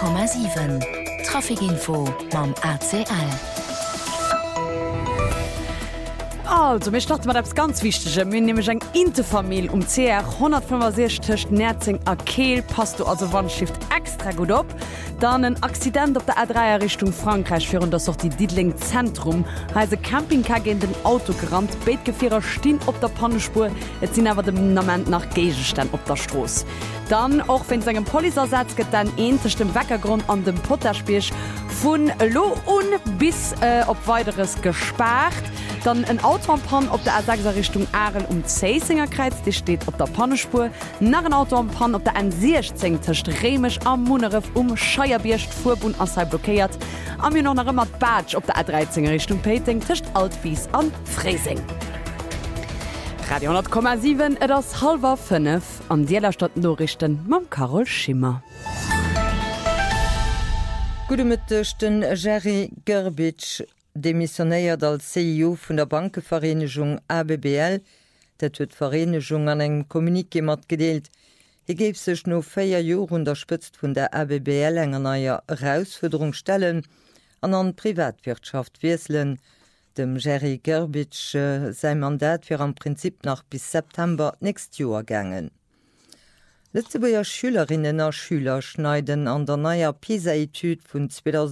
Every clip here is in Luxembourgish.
100,7 Trafikinfo mam ACL. Also, mir starten mal das ganz Wichtige. Wir nehmen eine Interfamilie CR 165 Nerzing a Kehl. Passt du also Wandschiff extra gut ab. Dann ein Accident auf der A3 Richtung Frankreich führen das auch die Diedling Zentrum. Also Campingcar gegen den Auto gerannt. Beetgefährer stehen auf der Pannenspur. Jetzt sind aber dem Moment nach Gegenstand auf der Straße. Dann, auch wenn es einen Polizeisatz gibt, dann ähnlich dem Weckergrund an dem Potterspiel von Lohn bis auf weiteres gesperrt. Dann ein Autoampan auf der A6 Richtung Aarel Zeisingerkreuz, die steht auf der Pannenspur. Nach ein Autoampan auf der N16 tischt Remisch am Muneriff Scheierbircht Furbund aus blockiert. Am wir noch nach immer Badge auf der A13 Richtung Peting tischt Altwies an Freising. Radio 10,7 das 4:30 an Dielerstadt Norrichten mit Carol Schimmer. Gute Mitterchten Jerry Gerbitsch demissionéiert als CEO vun der Bankevereinigung ABBL, dat huet Vereinigung an eng Kommuniké mat gedeelt. Geef sech no 4 Joer unterstützt vun der ABBL enger naier Herausforderung stellen an an Privatwirtschaft wieselen. Dem Jerry Gerbitsch sein Mandat fir am Prinzip nach bis September nächst Joer gangen. Letzteer Schülerinnen a Schüler schneiden an der naier PISA-Etude vun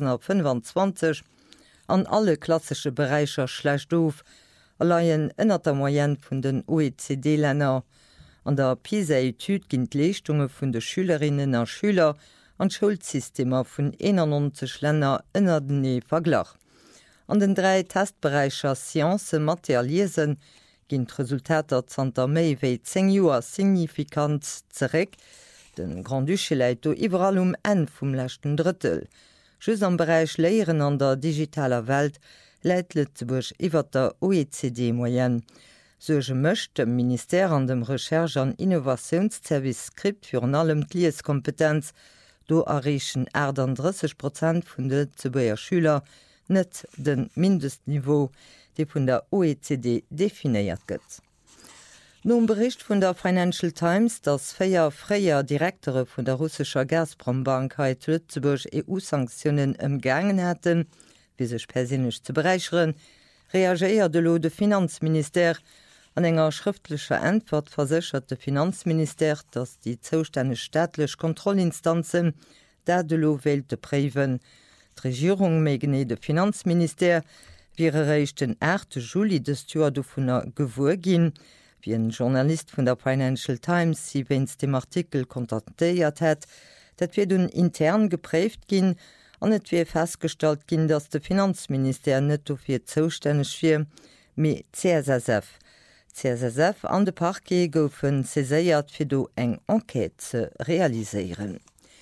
2025 an alle klassische Bereicher schlecht doof, allein ënner der Moyenne vun den OECD-Länner. An der PISA-Etude ginnt Leistungen vun de Schülerinnen a Schüler an Schulsystemer vun 91 Länner ënner den Nee verglach. An den 3 Testbereicher Science, Materialisen ginnt Resultater zanter méi wéi 10 Joer signifikant zerek. Den Grand Duché läit do iwwerall en vum lächten Drittel. Schüss am Bereich Lehren an der digitaler Welt läit Lützeburg iwwer der OECD-Moyenne. Soge mëcht dem Ministère an dem Recherche an Innovationsservice Skript für an allem Lieskompetenz, do erreichen 30% vun de Lützeburger Schüler net den Mindestniveau, de vun der OECD definiiert gëtt. Nun Bericht vun der Financial Times, dass 4 freier Direktore vun der russischer Gazprom-Bank Lützeburg EU-Sanktionen umgangen hätten, wie sech persinnig zu bereicheren, reagiert de Finanzminister. An enger schriftlicher Antwort versicherte Finanzminister, dass die zuständig staatlich Kontrollinstanzen da de lo wählte präven. Die Regierung megene de Finanzminister wäre recht den 8. Juli des Jahr davon gewur wie ein Journalist von der Financial Times sie wenns dem Artikel kontaktiert hat, dat wir nun intern geprägt gin an net wie festgestellt gin, dass der Finanzminister net dofir zuständig fir me CSSF. CSSF an de Parquet goufen seséiert fir do eng Enquete ze realisieren.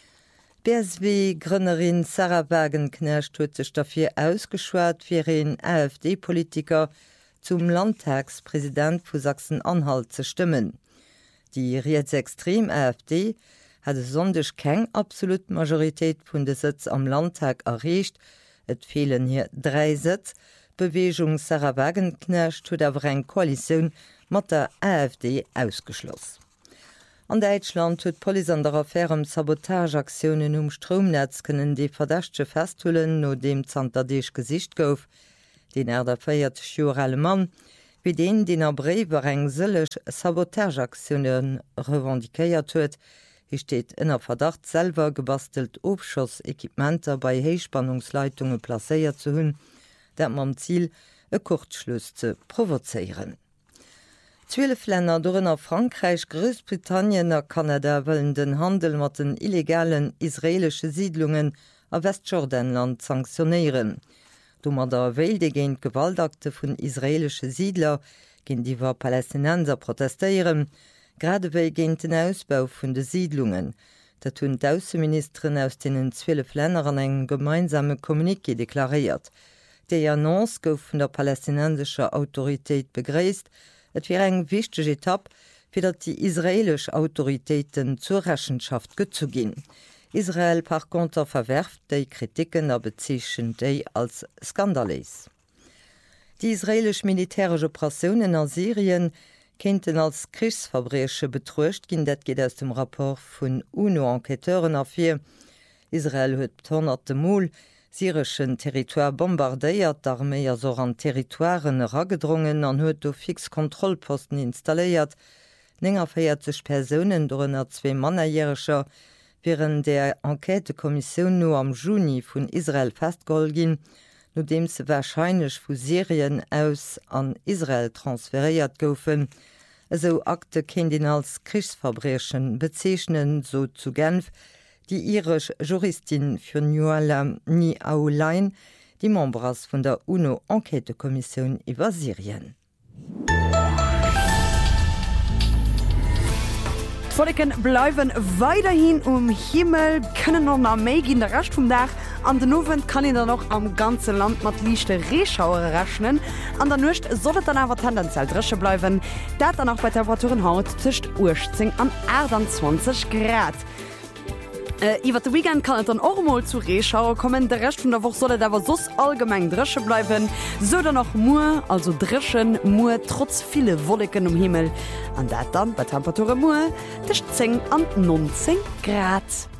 BSW-Gründerin Sarah Wagenknecht huet sech dafür ausgeschwert fir een AfD-Politiker zum Landtagspräsident vu Sachsen-Anhalt zu stimmen. Die rechtsextrem AfD hatte sonndech keng absolut Majorität vun de Sitz am Landtag erreicht. Et fehlen hier 3 Sitz. Bewegung Sarah Wagenknecht huet awer eng Koalition mat der AfD ausgeschloss. An Deutschland huet Poli an der Affäre Sabotageaktionen Stromnetz können de Verdächte festhullen, no dem Zanterdeeg Gesicht gouf, den der feiert Jurel Mann, wie den Brewer eng sëllech Sabotageaktionen revendikéiert huet. Hi steht ënner Verdacht selber gebastelt Obschossequipmenter bei Heichspannungsleitungen placéiert zu hunn, dat mam Ziel e Kurzschluss zu provozeieren. 12 Länder dorënner Frankreich, Großbritannien a Kanada wollen den Handel mat den illegalen israelsche Siedlungen a Westjordanland sanktionieren. Dummer der Welde géint Gewaltakte vun israelsche Siedler ginn iwwer Palästinenser protestieren, gradewéi géint den Ausbau vun de Siedlungen. Dat hunn d'Außenministerin aus denen 12 Länder an eng gemeinsame Kommuniké deklariert. Déi Annonce gouf vun der palästinensischer Autoritéit begréist, et wär eng wichteg Etapp, fir dat die israelsch Autoritéiten zur Rechenschaft gezuginn. Israel par contre verwerft déi Kritiken a bezeechen déi als skandalés. Die israelisch militärische Operationen an Syrien kennten als Kriegsverbreche betruecht ginn, dat geht aus dem Rapport vun UNO-Enqueteuren afir. Israel huet honderte Mol syrischen Territoire bombardéiert, d'Armee so an Territoireen raggedrungen an huet do fix Kontrollposten installéiert. 49 Personen drnner 2 Mannerjährescher wären der Enquetekommission no am Juni vun Israel festgeholt gin, no dem se wahrscheinlich vu Syrien aus an Israel transferiert goufen. So Akte ken den als Kriegsverbrechen bezeichnen, so zu Genf, die irisch Juristin für Nuala Ni-Aulain, die Membres von der UNO-Enquetekommission über Syrien. Volken bleiben weiterhin Himmel, können noch am Mai gehen, der Rest vom Tag. An den Abend kann ich dann noch am ganzen Land mit leichten Reschauer rechnen. An der Nacht soll es dann aber tendenziell drüber bleiben. Das dann auch bei Temperaturen heute zwischen 18 und 28 Grad. Iwer de Weekend kann et dann auch mal zu Reschauer kommen. Der Rest von der Woche soll aber so allgemein drische bleiben. So dann noch Mur, also drischen Mur, trotz viele Wolken im Himmel. Und das dann bei Temperaturen Mur zwischen 10 und 19 Grad.